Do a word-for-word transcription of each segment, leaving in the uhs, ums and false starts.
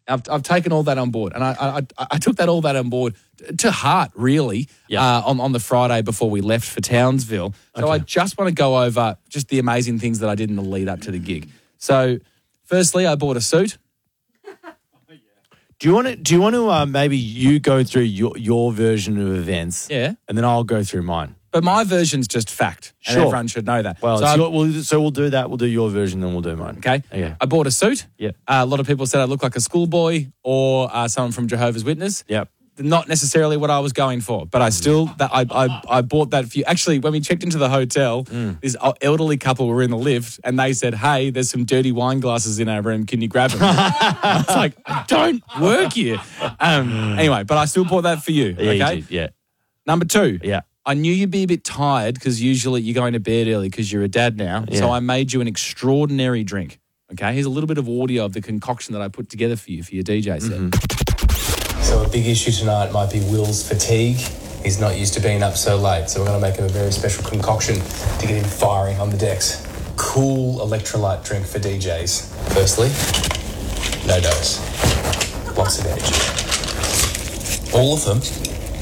I've, I've taken all that on board, and I, I I took that all that on board to heart, really, Yep. uh, on, on the Friday before we left for Townsville. So Okay. I just want to go over just the amazing things that I did in the lead up to the gig. So, firstly, I bought a suit. Do you want to? Do you want to? Uh, maybe you go through your your version of events, Yeah. and then I'll go through mine. But my version's just fact, and Sure. everyone should know that. Well, so, it's I- your, we'll, so we'll do that. We'll do your version, then we'll do mine. okay. Okay. I bought a suit. Yep. Uh, a lot of people said I look like a schoolboy or uh, someone from Jehovah's Witness. Yep. Not necessarily what I was going for, but I still that I, I I bought that for you. Actually, when we checked into the hotel, this elderly couple were in the lift, and they said, "Hey, there's some dirty wine glasses in our room. Can you grab them?" I was like, "I don't work here." Um, anyway, but I still bought that for you. Yeah. Okay. You did, yeah. Number two. Yeah. I knew you'd be a bit tired because usually you're going to bed early because you're a dad now. Yeah. So I made you an extraordinary drink. Okay, here's a little bit of audio of the concoction that I put together for you for your D J set. Mm-hmm. So a big issue tonight might be Will's fatigue. He's not used to being up so late, so we're going to make him a very special concoction to get him firing on the decks. Cool electrolyte drink for D Js. Firstly, no dose. Lots of energy. All of them.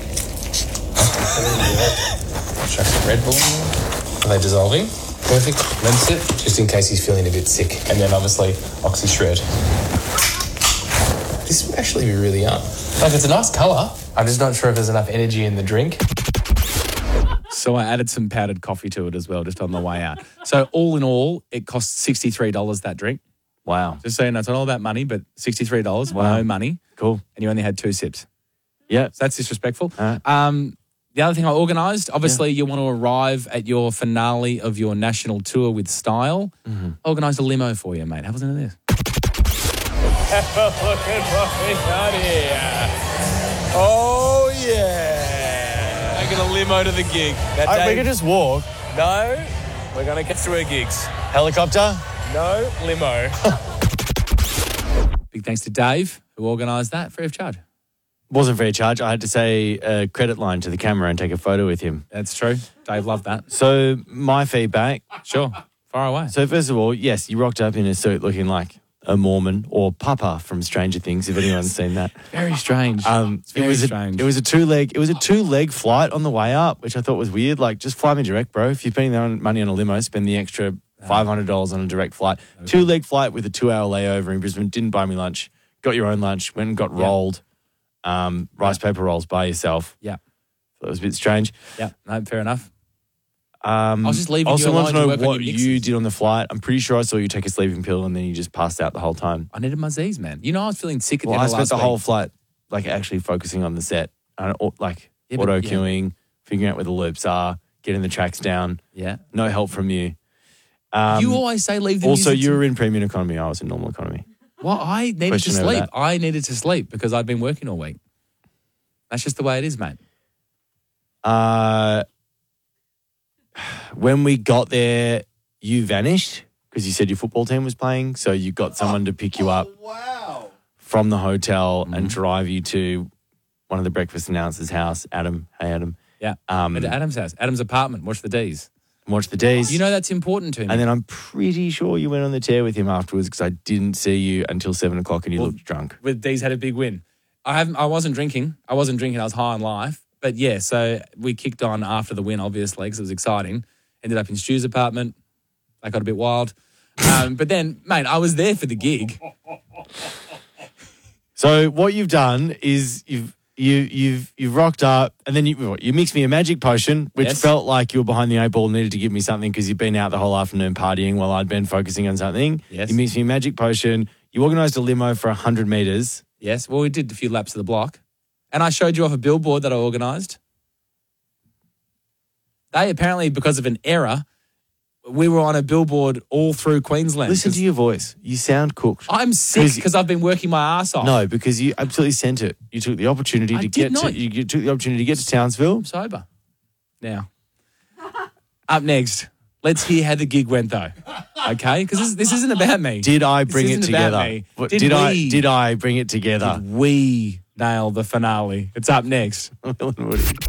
Chuck some Red Bull in there. Are they dissolving? Perfect. Rinse it, just in case he's feeling a bit sick. And then obviously, Oxy Shred. This would actually be really yum. Like, it's a nice colour. I'm just not sure if there's enough energy in the drink. So I added some powdered coffee to it as well, just on the way out. So all in all, it cost sixty-three dollars, that drink. Wow. Just so you know, it's not all about money, but sixty-three dollars, Wow. no money, Cool. and you only had two sips. Yeah. So that's disrespectful. Uh, Um, the other thing I organised, obviously you want to arrive at your finale of your national tour with style. Mm-hmm. Organised a limo for you, mate. Have a listen to this. Have a look at what we got here. Oh, yeah. Taking a limo to the gig. That I, day, we could just walk. No, we're going to get to our gigs. Helicopter. No limo. big thanks to Dave, who organised that free of charge. Wasn't free of charge. I had to say a credit line to the camera and take a photo with him. That's true. Dave loved that. So my feedback. Sure. Far away. So first of all, yes, you rocked up in a suit looking like a Mormon or Papa from Stranger Things, if anyone's seen that. Very strange. Um, It's very it was strange. A, it was a two leg. It was a two leg flight on the way up, which I thought was weird. Like, just fly me direct, bro. If you're spending that money on a limo, spend the extra five hundred dollars on a direct flight. Two leg flight with a two hour layover in Brisbane. Didn't buy me lunch. Got your own lunch. Went and got Yeah. rolled. Um, rice paper rolls by yourself. Yeah. So it was a bit strange. Yeah. No, fair enough. Um, I was just leaving you also alone want to to know work on what your you mixes. did on the flight. I'm pretty sure I saw you take a sleeping pill and then you just passed out the whole time. I needed my Z's, man. You know, I was feeling sick at Well, the I end of spent last the week. whole flight like actually focusing on the set, and au- like Yeah, but- auto queuing, figuring out where the loops are, getting the tracks down. Yeah. No help from you. Um, You always say leave the also, music you to- were in premium economy. I was in normal economy. Well, I needed Question to over sleep. that. I needed to sleep because I'd been working all week. That's just the way it is, mate. Uh, when we got there, you vanished because you said your football team was playing. So you got someone to pick you up from the hotel Mm-hmm. and drive you to one of the breakfast announcers' house. Adam, hey Adam, Yeah. um, At Adam's house, Adam's apartment. Watch the D's. watch the D's. You know that's important to me. And then I'm pretty sure you went on the tear with him afterwards because I didn't see you until seven o'clock and you Well, looked drunk. with D's had a big win. I haven't. I wasn't drinking. I wasn't drinking. I was high on life. But yeah, so we kicked on after the win, obviously, because it was exciting. Ended up in Stu's apartment. That got a bit wild. Um, but then, mate, I was there for the gig. So what you've done is you've you you've you've rocked up and then you what, you mixed me a magic potion, which Yes. felt like you were behind the eight ball and needed to give me something because you'd been out the whole afternoon partying while I'd been focusing on something. Yes. You mixed me a magic potion. You organised a limo for one hundred metres. Yes. Well, we did a few laps of the block. And I showed you off a billboard that I organised. They apparently, because of an error, we were on a billboard all through Queensland. Listen to 'Cause your voice. You sound cooked. I'm sick 'Cause- because I've been working my ass off. No, because you absolutely sent it. You took the opportunity I to did get not. to you you took the opportunity to get to Townsville. I'm sober now. Up next, let's hear how the gig went, though. Okay, because this, this isn't about me. Did I This bring it isn't about together? me. What- Did Did, I we- did I bring it together? Did we nail the finale? It's up next. Will and Woody.